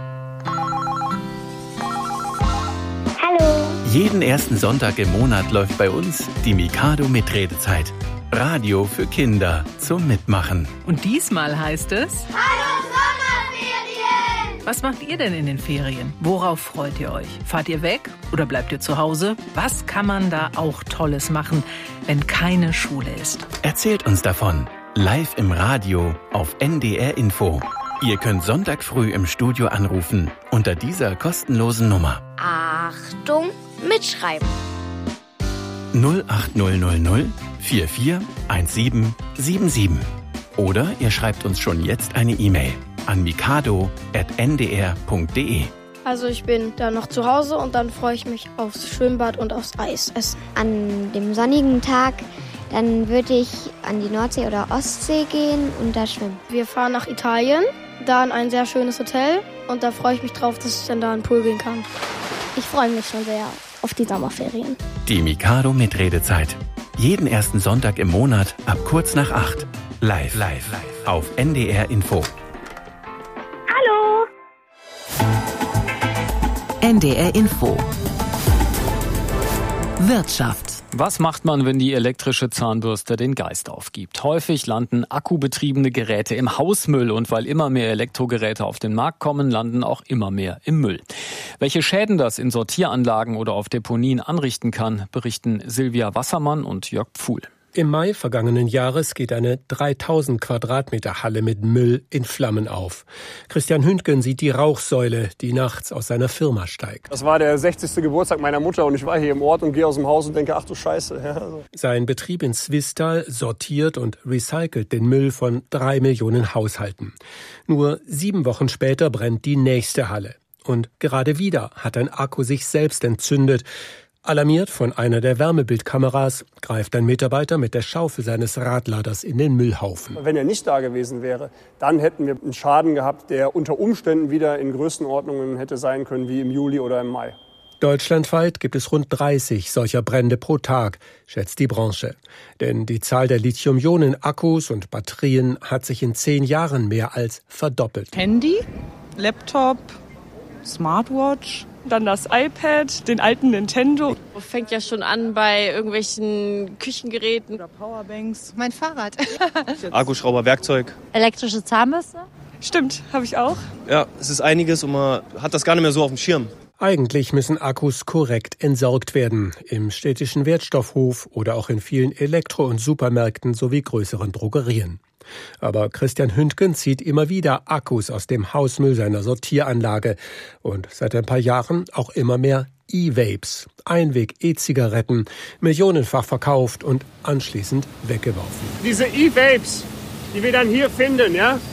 Hallo! Jeden ersten Sonntag im Monat läuft bei uns die Mikado Mitredezeit. Radio für Kinder zum Mitmachen. Und diesmal heißt es... Hallo Sommerferien! Was macht ihr denn in den Ferien? Worauf freut ihr euch? Fahrt ihr weg oder bleibt ihr zu Hause? Was kann man da auch Tolles machen, wenn keine Schule ist? Erzählt uns davon. Live im Radio auf N D R Info. Ihr könnt Sonntag früh im Studio anrufen unter dieser kostenlosen Nummer. Achtung, mitschreiben. null acht null null null vier vier eins sieben sieben sieben. Oder ihr schreibt uns schon jetzt eine E-Mail an mikado at n d r punkt d e. Also ich bin dann noch zu Hause und dann freue ich mich aufs Schwimmbad und aufs Eis essen. An dem sonnigen Tag, dann würde ich an die Nordsee oder Ostsee gehen und da schwimmen. Wir fahren nach Italien, da in ein sehr schönes Hotel und da freue ich mich drauf, dass ich dann da in den Pool gehen kann. Ich freue mich schon sehr auf die Sommerferien. Die Mikado Mitredezeit. Jeden ersten Sonntag im Monat ab kurz nach acht. Live, live, live auf N D R Info. Hallo! N D R Info. Wirtschaft. Was macht man, wenn die elektrische Zahnbürste den Geist aufgibt? Häufig landen akkubetriebene Geräte im Hausmüll und weil immer mehr Elektrogeräte auf den Markt kommen, landen auch immer mehr im Müll. Welche Schäden das in Sortieranlagen oder auf Deponien anrichten kann, berichten Silvia Wassermann und Jörg Pfuhl. Im Mai vergangenen Jahres geht eine dreitausend Quadratmeter Halle mit Müll in Flammen auf. Christian Hündgen sieht die Rauchsäule, die nachts aus seiner Firma steigt. Das war der sechzigste Geburtstag meiner Mutter und ich war hier im Ort und gehe aus dem Haus und denke, ach du Scheiße. Ja, also. Sein Betrieb in Zwistal sortiert und recycelt den Müll von drei Millionen Haushalten. Nur sieben Wochen später brennt die nächste Halle. Und gerade wieder hat ein Akku sich selbst entzündet. Alarmiert von einer der Wärmebildkameras greift ein Mitarbeiter mit der Schaufel seines Radladers in den Müllhaufen. Wenn er nicht da gewesen wäre, dann hätten wir einen Schaden gehabt, der unter Umständen wieder in Größenordnungen hätte sein können wie im Juli oder im Mai. Deutschlandweit gibt es rund dreißig solcher Brände pro Tag, schätzt die Branche. Denn die Zahl der Lithium-Ionen-Akkus und Batterien hat sich in zehn Jahren mehr als verdoppelt. Handy, Laptop, Smartwatch, dann das iPad, den alten Nintendo. Fängt ja schon an bei irgendwelchen Küchengeräten. Oder Powerbanks. Mein Fahrrad. Akkuschrauber, Werkzeug. Elektrische Zahnbürste. Stimmt, habe ich auch. Ja, es ist einiges und man hat das gar nicht mehr so auf dem Schirm. Eigentlich müssen Akkus korrekt entsorgt werden. Im städtischen Wertstoffhof oder auch in vielen Elektro- und Supermärkten sowie größeren Drogerien. Aber Christian Hündgen zieht immer wieder Akkus aus dem Hausmüll seiner Sortieranlage und seit ein paar Jahren auch immer mehr E-Vapes, Einweg-E-Zigaretten, millionenfach verkauft und anschließend weggeworfen. Diese E-Vapes, die wir dann hier finden, ja,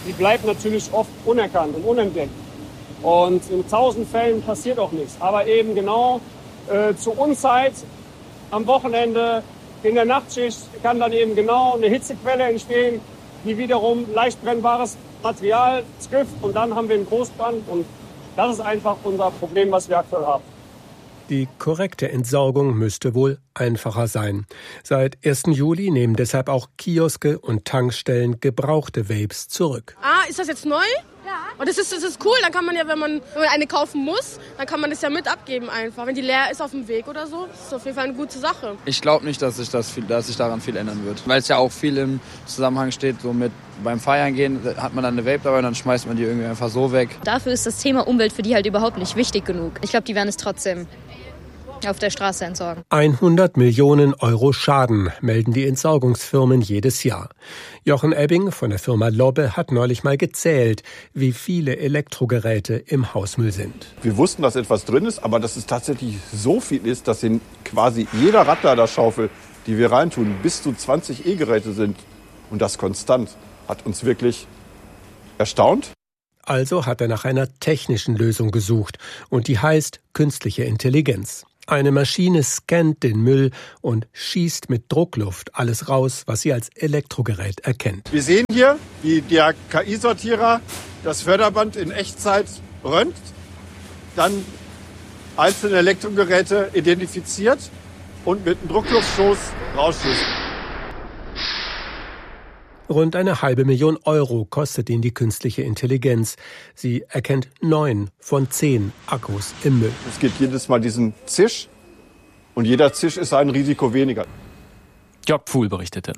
die bleibt natürlich oft unerkannt und unentdeckt. Und in tausend Fällen passiert auch nichts. Aber eben genau äh, zur Unzeit, am Wochenende, in der Nachtschicht kann dann eben genau eine Hitzequelle entstehen, die wiederum leicht brennbares Material trifft. Und dann haben wir einen Großbrand. Und das ist einfach unser Problem, was wir aktuell haben. Die korrekte Entsorgung müsste wohl einfacher sein. Seit ersten Juli nehmen deshalb auch Kioske und Tankstellen gebrauchte Vapes zurück. Ah, ist das jetzt neu? Ja. Und das ist, das ist cool, dann kann man ja, wenn man, wenn man eine kaufen muss, dann kann man das ja mit abgeben einfach. Wenn die leer ist auf dem Weg oder so, ist das auf jeden Fall eine gute Sache. Ich glaube nicht, dass sich, das viel, dass sich daran viel ändern wird. Weil es ja auch viel im Zusammenhang steht, so mit beim Feiern gehen hat man dann eine Vape dabei und dann schmeißt man die irgendwie einfach so weg. Dafür ist das Thema Umwelt für die halt überhaupt nicht wichtig genug. Ich glaube, die werden es trotzdem auf der Straße entsorgen. hundert Millionen Euro Schaden melden die Entsorgungsfirmen jedes Jahr. Jochen Ebbing von der Firma Lobbe hat neulich mal gezählt, wie viele Elektrogeräte im Hausmüll sind. Wir wussten, dass etwas drin ist, aber dass es tatsächlich so viel ist, dass in quasi jeder Radladerschaufel, die wir reintun, bis zu zwanzig E-Geräte sind und das konstant, hat uns wirklich erstaunt. Also hat er nach einer technischen Lösung gesucht und die heißt künstliche Intelligenz. Eine Maschine scannt den Müll und schießt mit Druckluft alles raus, was sie als Elektrogerät erkennt. Wir sehen hier, wie der K I-Sortierer das Förderband in Echtzeit röntgt, dann einzelne Elektrogeräte identifiziert und mit einem Druckluftstoß rausschießt. Rund eine halbe Million Euro kostet ihn die künstliche Intelligenz. Sie erkennt neun von zehn Akkus im Müll. Es gibt jedes Mal diesen Zisch und jeder Zisch ist ein Risiko weniger. Jörg Pfuhl berichtete.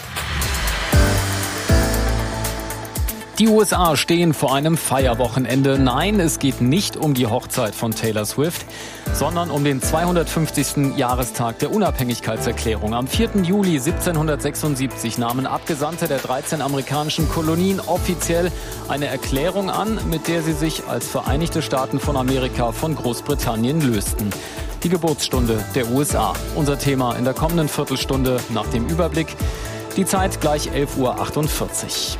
Die U S A stehen vor einem Feierwochenende. Nein, es geht nicht um die Hochzeit von Taylor Swift, sondern um den zweihundertfünfzigsten Jahrestag der Unabhängigkeitserklärung. Am vierten Juli siebzehnhundertsechsundsiebzig nahmen Abgesandte der dreizehn amerikanischen Kolonien offiziell eine Erklärung an, mit der sie sich als Vereinigte Staaten von Amerika von Großbritannien lösten. Die Geburtsstunde der U S A. Unser Thema in der kommenden Viertelstunde nach dem Überblick. Die Zeit gleich elf Uhr achtundvierzig.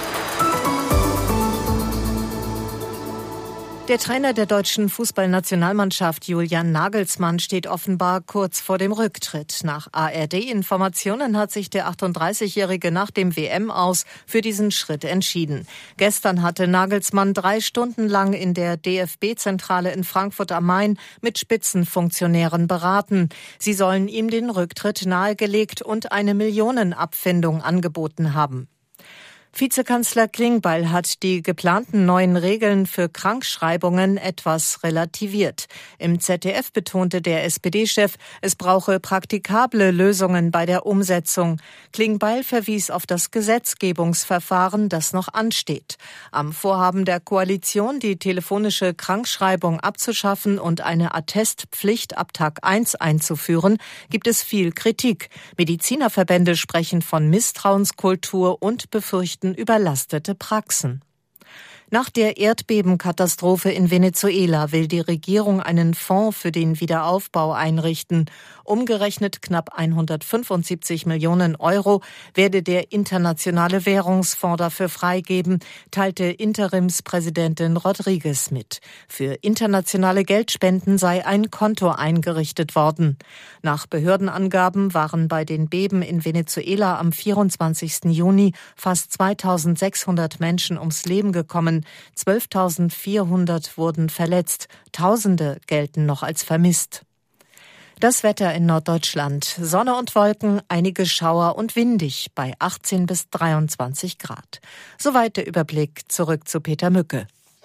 Der Trainer der deutschen Fußballnationalmannschaft Julian Nagelsmann steht offenbar kurz vor dem Rücktritt. Nach A R D-Informationen hat sich der achtunddreißigjährige nach dem W M-Aus für diesen Schritt entschieden. Gestern hatte Nagelsmann drei Stunden lang in der D F B-Zentrale in Frankfurt am Main mit Spitzenfunktionären beraten. Sie sollen ihm den Rücktritt nahegelegt und eine Millionenabfindung angeboten haben. Vizekanzler Klingbeil hat die geplanten neuen Regeln für Krankschreibungen etwas relativiert. Im Z D F betonte der S P D-Chef, es brauche praktikable Lösungen bei der Umsetzung. Klingbeil verwies auf das Gesetzgebungsverfahren, das noch ansteht. Am Vorhaben der Koalition, die telefonische Krankschreibung abzuschaffen und eine Attestpflicht ab Tag eins einzuführen, gibt es viel Kritik. Medizinerverbände sprechen von Misstrauenskultur und befürchten überlastete Praxen. Nach der Erdbebenkatastrophe in Venezuela will die Regierung einen Fonds für den Wiederaufbau einrichten. Umgerechnet knapp hundertfünfundsiebzig Millionen Euro werde der Internationale Währungsfonds dafür freigeben, teilte Interimspräsidentin Rodriguez mit. Für internationale Geldspenden sei ein Konto eingerichtet worden. Nach Behördenangaben waren bei den Beben in Venezuela am vierundzwanzigsten Juni fast zweitausendsechshundert Menschen ums Leben gekommen. zwölftausendvierhundert wurden verletzt. Tausende gelten noch als vermisst. Das Wetter in Norddeutschland. Sonne und Wolken, einige Schauer und windig bei achtzehn bis dreiundzwanzig Grad. Soweit der Überblick. Zurück zu Peter Mücke.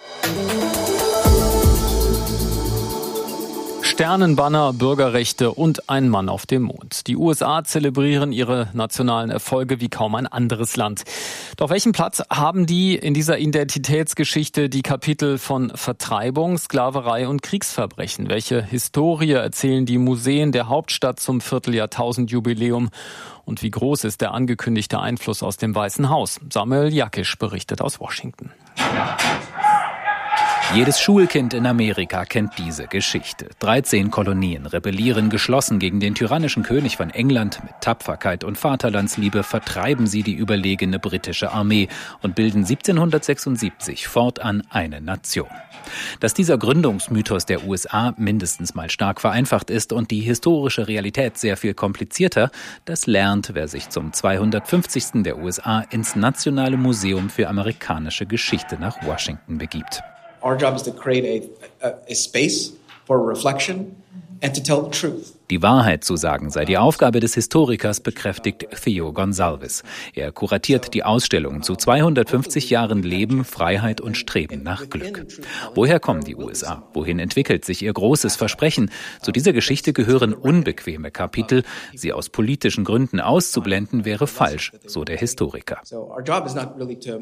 Sternenbanner, Bürgerrechte und ein Mann auf dem Mond. Die U S A zelebrieren ihre nationalen Erfolge wie kaum ein anderes Land. Doch welchen Platz haben die in dieser Identitätsgeschichte die Kapitel von Vertreibung, Sklaverei und Kriegsverbrechen? Welche Historie erzählen die Museen der Hauptstadt zum Vierteljahrtausendjubiläum? Und wie groß ist der angekündigte Einfluss aus dem Weißen Haus? Samuel Jakisch berichtet aus Washington. Jedes Schulkind in Amerika kennt diese Geschichte. dreizehn Kolonien rebellieren geschlossen gegen den tyrannischen König von England. Mit Tapferkeit und Vaterlandsliebe vertreiben sie die überlegene britische Armee und bilden siebzehnhundertsechsundsiebzig fortan eine Nation. Dass dieser Gründungsmythos der U S A mindestens mal stark vereinfacht ist und die historische Realität sehr viel komplizierter, das lernt, wer sich zum zweihundertfünfzigsten der U S A ins Nationale Museum für amerikanische Geschichte nach Washington begibt. Our job is to create a, a, a space for reflection and to tell the truth. Die Wahrheit zu sagen sei die Aufgabe des Historikers, bekräftigt Theo Gonsalves. Er kuratiert die Ausstellung zu zweihundertfünfzig Jahren Leben, Freiheit und Streben nach Glück. Woher kommen die U S A? Wohin entwickelt sich ihr großes Versprechen? Zu dieser Geschichte gehören unbequeme Kapitel. Sie aus politischen Gründen auszublenden, wäre falsch, so der Historiker. So our job is not really to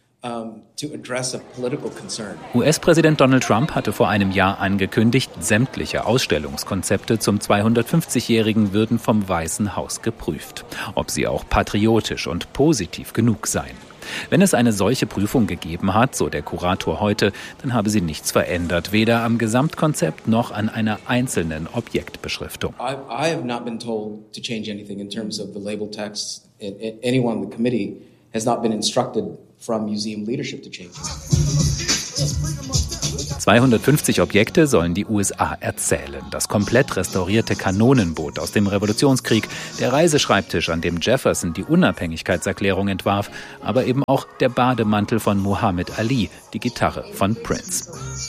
U S-Präsident Donald Trump hatte vor einem Jahr angekündigt, sämtliche Ausstellungskonzepte zum zweihundertfünfzigjährigen würden vom Weißen Haus geprüft, ob sie auch patriotisch und positiv genug seien. Wenn es eine solche Prüfung gegeben hat, so der Kurator heute, dann habe sie nichts verändert, weder am Gesamtkonzept noch an einer einzelnen Objektbeschriftung. I, I have not been told to change anything in terms of the label text. Anyone in the committee has not been instructed from museum leadership to change. zweihundertfünfzig Objekte sollen die U S A erzählen. Das komplett restaurierte Kanonenboot aus dem Revolutionskrieg, der Reiseschreibtisch, an dem Jefferson die Unabhängigkeitserklärung entwarf, aber eben auch der Bademantel von Muhammad Ali, die Gitarre von Prince.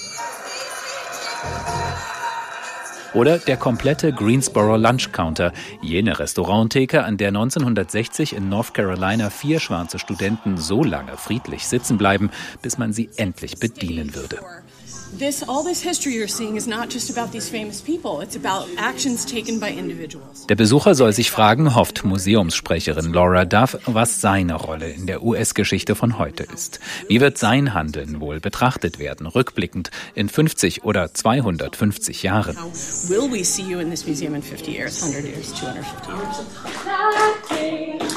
Oder der komplette Greensboro Lunch Counter, jene Restauranttheke, an der neunzehnhundertsechzig in North Carolina vier schwarze Studenten so lange friedlich sitzen bleiben, bis man sie endlich bedienen würde. This, all this history you're seeing is not just about these famous people. It's about actions taken by individuals. Der Besucher soll sich fragen, hofft Museumssprecherin Laura Duff, was seine Rolle in der U S-Geschichte von heute ist. Wie wird sein Handeln wohl betrachtet werden, rückblickend in fünfzig oder zweihundertfünfzig Jahren? How will we see you in this museum in fifty years, one hundred years, two hundred fifty years?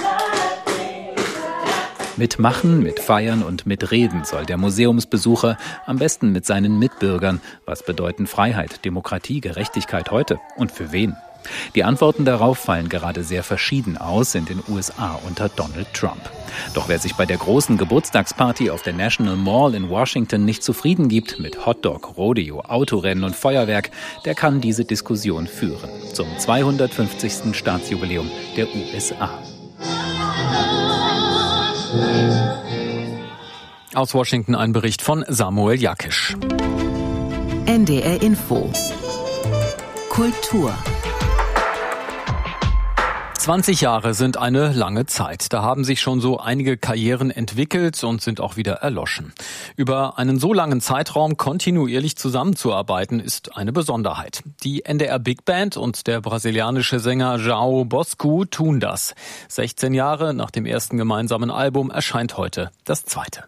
Mit Machen, mit Feiern und mit Reden soll der Museumsbesucher am besten mit seinen Mitbürgern, was bedeuten Freiheit, Demokratie, Gerechtigkeit heute und für wen? Die Antworten darauf fallen gerade sehr verschieden aus in den U S A unter Donald Trump. Doch wer sich bei der großen Geburtstagsparty auf der National Mall in Washington nicht zufrieden gibt mit Hotdog, Rodeo, Autorennen und Feuerwerk, der kann diese Diskussion führen zum zweihundertfünfzigsten Staatsjubiläum der U S A. Aus Washington ein Bericht von Samuel Jakisch. N D R Info. Kultur. zwanzig Jahre sind eine lange Zeit. Da haben sich schon so einige Karrieren entwickelt und sind auch wieder erloschen. Über einen so langen Zeitraum kontinuierlich zusammenzuarbeiten, ist eine Besonderheit. Die N D R Big Band und der brasilianische Sänger João Bosco tun das. sechzehn Jahre nach dem ersten gemeinsamen Album erscheint heute das zweite.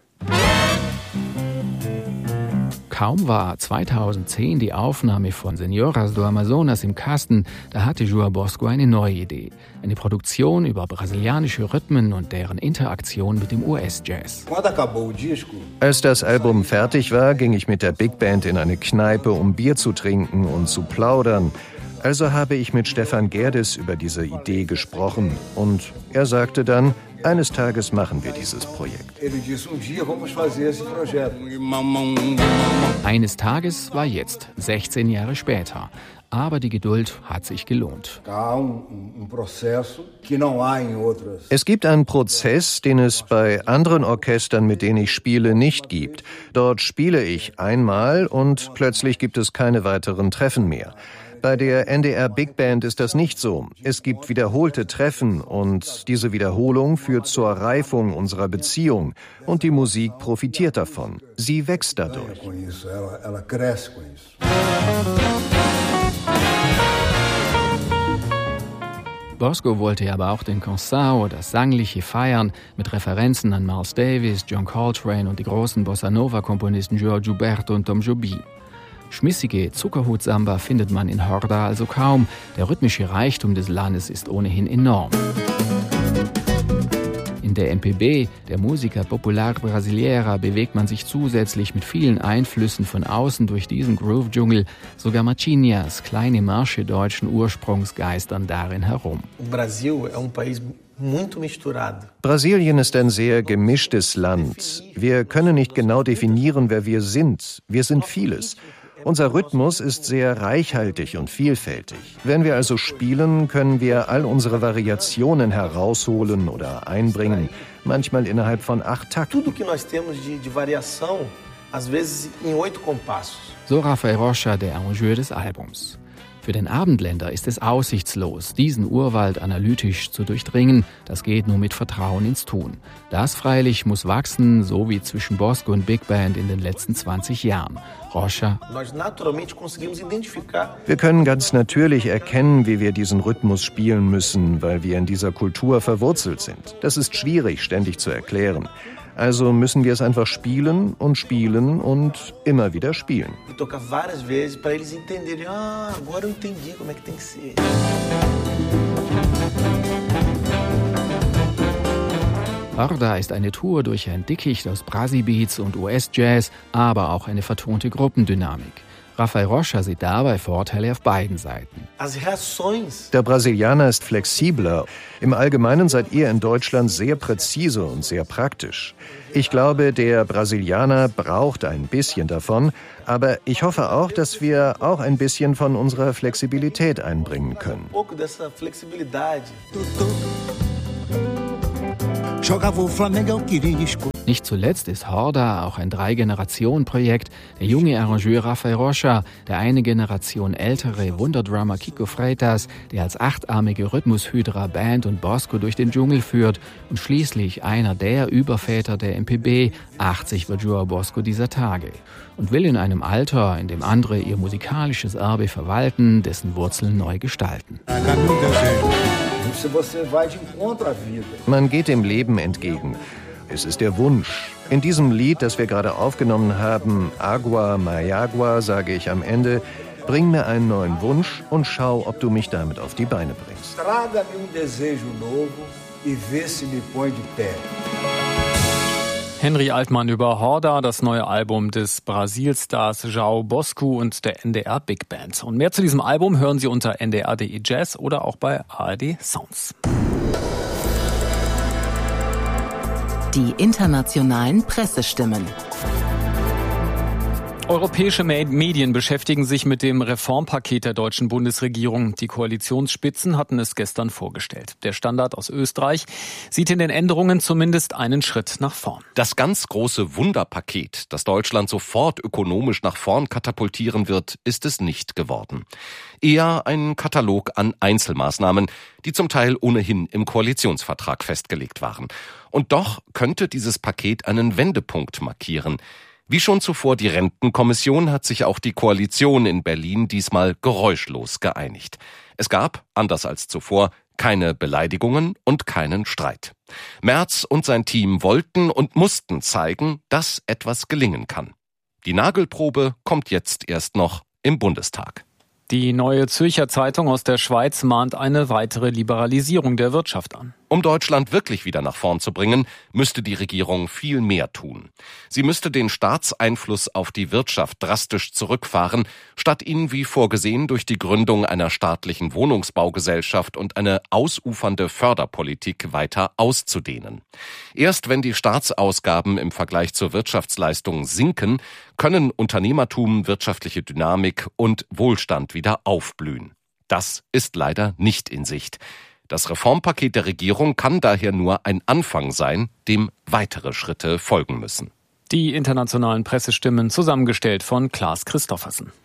Kaum war zweitausendzehn die Aufnahme von Senhoras do Amazonas im Kasten, da hatte João Bosco eine neue Idee. Eine Produktion über brasilianische Rhythmen und deren Interaktion mit dem U S-Jazz. Als das Album fertig war, ging ich mit der Big Band in eine Kneipe, um Bier zu trinken und zu plaudern. Also habe ich mit Stefan Gerdes über diese Idee gesprochen und er sagte dann, eines Tages machen wir dieses Projekt. Eines Tages war jetzt, sechzehn Jahre später. Aber die Geduld hat sich gelohnt. Es gibt einen Prozess, den es bei anderen Orchestern, mit denen ich spiele, nicht gibt. Dort spiele ich einmal und plötzlich gibt es keine weiteren Treffen mehr. Bei der N D R Big Band ist das nicht so. Es gibt wiederholte Treffen und diese Wiederholung führt zur Reifung unserer Beziehung und die Musik profitiert davon. Sie wächst dadurch. Bosco wollte aber auch den Concert, das sangliche Feiern mit Referenzen an Miles Davis, John Coltrane und die großen Bossa-Nova-Komponisten Jorge Gilberto und Tom Jobim. Schmissige Zuckerhut-Samba findet man in Horda also kaum. Der rhythmische Reichtum des Landes ist ohnehin enorm. In In der M P B, der Música Popular Brasileira, bewegt man sich zusätzlich mit vielen Einflüssen von außen durch diesen Groove-Dschungel. Sogar Marchinhas kleine Märsche deutschen Ursprungs geistern darin herum. Brasilien ist ein sehr gemischtes Land. Wir können nicht genau definieren, wer wir sind. Wir sind vieles. Unser Rhythmus ist sehr reichhaltig und vielfältig. Wenn wir also spielen, können wir all unsere Variationen herausholen oder einbringen, manchmal innerhalb von acht Takten. So Rafael Rocha, der Arrangeur des Albums. Für den Abendländer ist es aussichtslos, diesen Urwald analytisch zu durchdringen. Das geht nur mit Vertrauen ins Tun. Das freilich muss wachsen, so wie zwischen Bosco und Big Band in den letzten zwanzig Jahren. Rocha: Wir können ganz natürlich erkennen, wie wir diesen Rhythmus spielen müssen, weil wir in dieser Kultur verwurzelt sind. Das ist schwierig, ständig zu erklären. Also müssen wir es einfach spielen und spielen und immer wieder spielen. Horda ist eine Tour durch ein Dickicht aus Brasi-Beats und U S-Jazz, aber auch eine vertonte Gruppendynamik. Rafael Rocha sieht dabei Vorteile auf beiden Seiten. Der Brasilianer ist flexibler. Im Allgemeinen seid ihr in Deutschland sehr präzise und sehr praktisch. Ich glaube, der Brasilianer braucht ein bisschen davon, aber ich hoffe auch, dass wir auch ein bisschen von unserer Flexibilität einbringen können. Nicht zuletzt ist Horda auch ein Drei-Generationen-Projekt. Der junge Arrangeur Rafael Rocha, der eine Generation ältere Wunderdrummer Kiko Freitas, der als achtarmige Rhythmushydra Band und Bosco durch den Dschungel führt und schließlich einer der Überväter der M P B, achtzig wird João Bosco dieser Tage und will in einem Alter, in dem andere ihr musikalisches Erbe verwalten, dessen Wurzeln neu gestalten. Man geht dem Leben entgegen. Es ist der Wunsch. In diesem Lied, das wir gerade aufgenommen haben, Agua Mayagua, sage ich am Ende, bring mir einen neuen Wunsch und schau, ob du mich damit auf die Beine bringst. Henry Altmann über Horda, das neue Album des Brasilstars João Bosco und der N D R Big Band. Und mehr zu diesem Album hören Sie unter n d r punkt d e Jazz oder auch bei A R D Sounds. Die internationalen Pressestimmen. Europäische Medien beschäftigen sich mit dem Reformpaket der deutschen Bundesregierung. Die Koalitionsspitzen hatten es gestern vorgestellt. Der Standard aus Österreich sieht in den Änderungen zumindest einen Schritt nach vorn. Das ganz große Wunderpaket, das Deutschland sofort ökonomisch nach vorn katapultieren wird, ist es nicht geworden. Eher ein Katalog an Einzelmaßnahmen, die zum Teil ohnehin im Koalitionsvertrag festgelegt waren. Und doch könnte dieses Paket einen Wendepunkt markieren. Wie schon zuvor die Rentenkommission hat sich auch die Koalition in Berlin diesmal geräuschlos geeinigt. Es gab, anders als zuvor, keine Beleidigungen und keinen Streit. Merz und sein Team wollten und mussten zeigen, dass etwas gelingen kann. Die Nagelprobe kommt jetzt erst noch im Bundestag. Die Neue Zürcher Zeitung aus der Schweiz mahnt eine weitere Liberalisierung der Wirtschaft an. Um Deutschland wirklich wieder nach vorn zu bringen, müsste die Regierung viel mehr tun. Sie müsste den Staatseinfluss auf die Wirtschaft drastisch zurückfahren, statt ihn wie vorgesehen durch die Gründung einer staatlichen Wohnungsbaugesellschaft und eine ausufernde Förderpolitik weiter auszudehnen. Erst wenn die Staatsausgaben im Vergleich zur Wirtschaftsleistung sinken, können Unternehmertum, wirtschaftliche Dynamik und Wohlstand wieder aufblühen. Das ist leider nicht in Sicht. Das Reformpaket der Regierung kann daher nur ein Anfang sein, dem weitere Schritte folgen müssen. Die internationalen Pressestimmen zusammengestellt von Klaas Christoffersen.